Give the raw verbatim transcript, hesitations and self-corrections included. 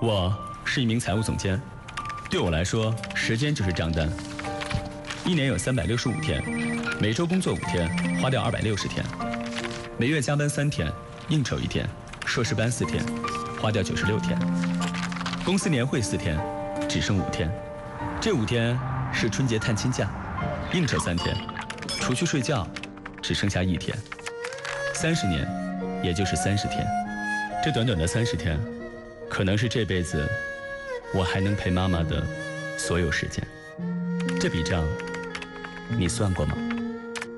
我是一名财务总监，对我来说，时间就是账单。一年有三百六十五天，每周工作五天，花掉二百六十天；每月加班三天，应酬一天，硕士班四天，花掉九十六天；公司年会四天，只剩五天。这五天是春节探亲假，应酬三天，除去睡觉，只剩下一天。三十年，也就是三十天。这短短的三十天，可能是这辈子我还能陪妈妈的所有时间。这笔账你算过吗？